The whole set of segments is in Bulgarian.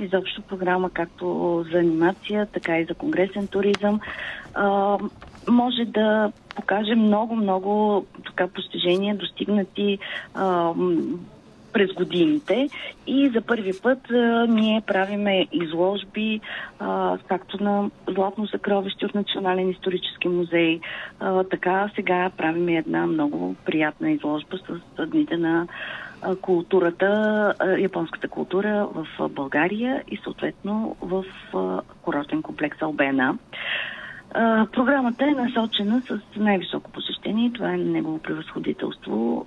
изобщо програма както за анимация, така и за конгресен туризъм. Може да покаже много така постижения, достигнати през годините, и за първи път ние правиме изложби както на Златно съкровище от Национален исторически музей, така сега правиме една много приятна изложба с дните на културата, японската култура в България и съответно в курортен комплекс Албена. Програмата е насочена с най-високо посещение. Това е негово превъзходителство,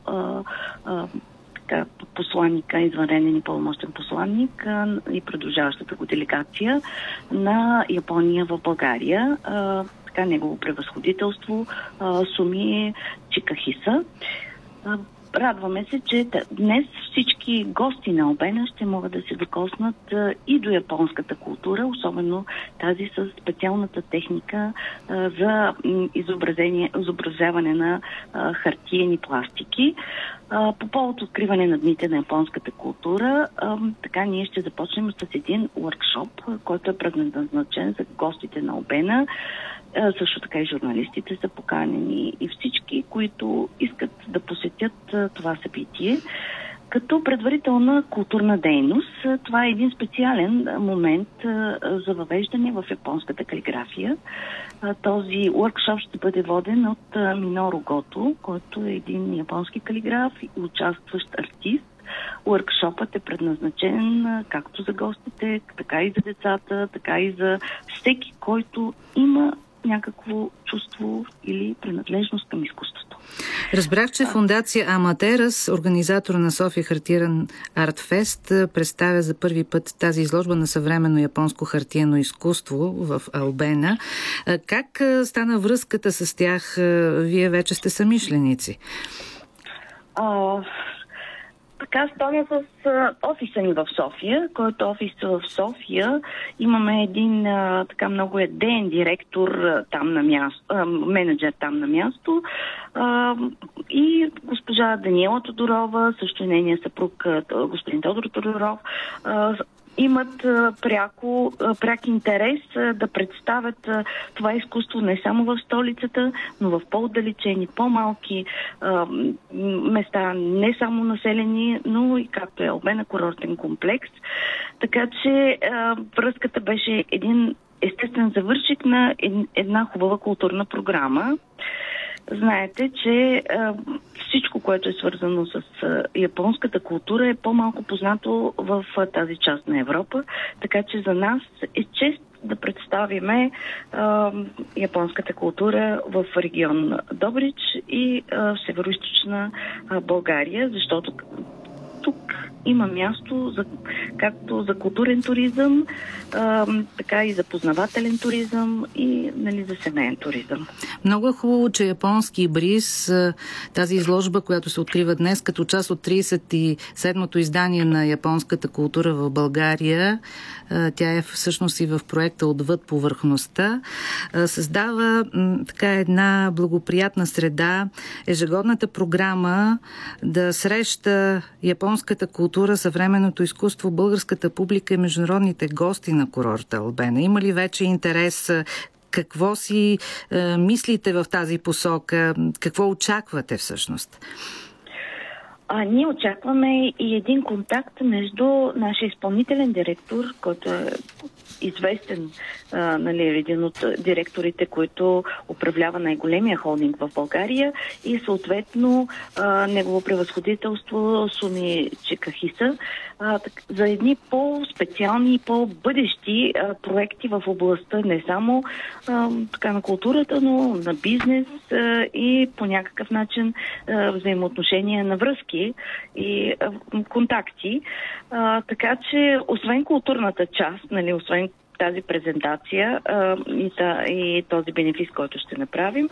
посланника, извънреден и пълномощен посланник и продължаващата го делегация на Япония в България. Негово превъзходителство Суми Чикахиса. Радваме се, че днес всички гости на Албена ще могат да се докоснат и до японската култура, особено тази с специалната техника за изобразяване на хартиени пластики. По повод откриване на дните на японската култура, така ние ще започнем с един workshop, който е предназначен за гостите на Албена. Също така и журналистите са поканени и всички, които искат да посетят това събитие. Като предварителна културна дейност, това е един специален момент за въвеждане в японската калиграфия. Този workshop ще бъде воден от Миноро Гото, който е един японски калиграф и участващ артист. Workshopът е предназначен както за гостите, така и за децата, така и за всеки, който има някакво чувство или принадлежност към изкуството. Разбрах, че фондация Аматерас, организатор на София Хартиен Артфест, представя за първи път тази изложба на съвременно японско хартиено изкуство в Албена. Как стана връзката с тях? Вие вече сте съмишленици. Така стана с офиса ни в София, който офис в София. Имаме един така много еден директор там на място, менеджер там на място, и госпожа Даниела Тодорова, също и нейния съпруг господин Тодор Тодоров, имат пряк интерес да представят това изкуство не само в столицата, но в по-отдалечени, по-малки места, не само населени, но и както е Албена, курортен комплекс. Така че връзката беше един естествен завършек на една хубава културна програма. Знаете, че всичко, което е свързано с японската култура, е по-малко познато в тази част на Европа, така че за нас е чест да представиме японската култура в регион Добрич и североизточна България, защото тук има място както за културен туризъм, така и за познавателен туризъм и за семейен туризъм. Много е хубаво, че японски бриз, тази изложба, която се открива днес като част от 37-то издание на японската култура в България, тя е всъщност и в проекта Отвъд повърхността, създава така една благоприятна среда, ежегодната програма да среща японската култура, съвременното изкуство, българската публика и международните гости на курорта Албена. Има ли вече интерес? Какво си мислите в тази посока? Какво очаквате всъщност? Ние очакваме и един контакт между нашия изпълнителен директор, който е известен, един от директорите, който управлява най-големия холдинг в България, и съответно негово превъзходителство Суми Чикахиса за едни по-специални и по-бъдещи проекти в областта не само на културата, но на бизнес и по някакъв начин взаимоотношения на връзки и контакти. Така че, освен културната част, освен тази презентация и този бенефис, който ще направим,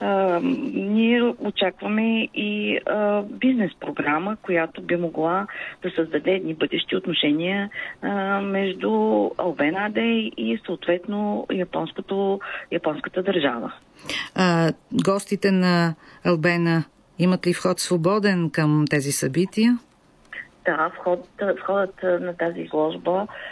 ние очакваме и бизнес програма, която би могла да създаде едни бъдещи отношения между Албена АД и съответно японската държава. Гостите на Албена имат ли вход свободен към тези събития? Да, входът на тази изложба